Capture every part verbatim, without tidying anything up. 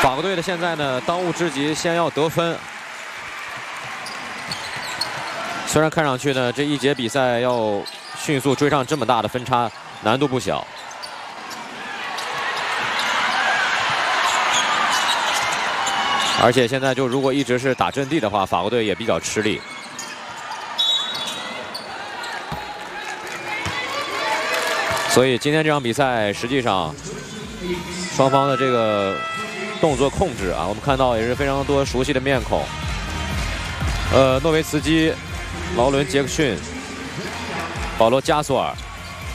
法国队的现在呢，当务之急先要得分。虽然看上去呢，这一节比赛要迅速追上这么大的分差，难度不小。而且现在就如果一直是打阵地的话，法国队也比较吃力。所以今天这场比赛实际上双方的这个动作控制啊，我们看到也是非常多熟悉的面孔。呃，诺维茨基、劳伦·杰克逊、保罗·加索尔。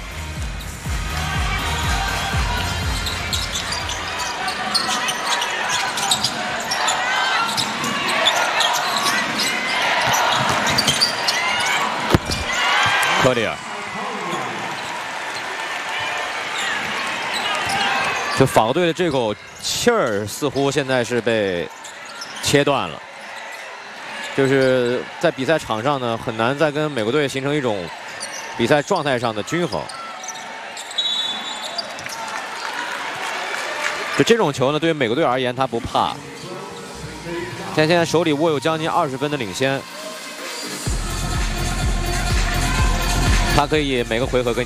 科里尔，就法国队的这口气儿似乎现在是被切断了，就是在比赛场上呢，很难再跟美国队形成一种比赛状态上的均衡。就这种球呢，对于美国队而言，他不怕。他现在手里握有将近二十分的领先。他可以每个回合跟